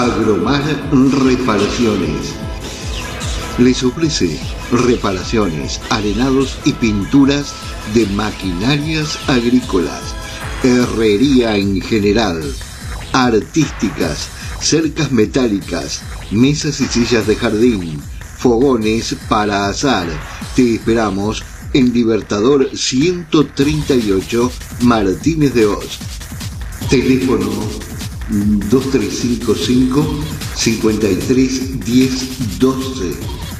Agromar Reparaciones les ofrece reparaciones, arenados y pinturas de maquinarias agrícolas, herrería en general, artísticas, cercas metálicas, mesas y sillas de jardín, fogones para asar. Te esperamos en Libertador 138, Martínez de Oz. Teléfono 2355 53 10 12.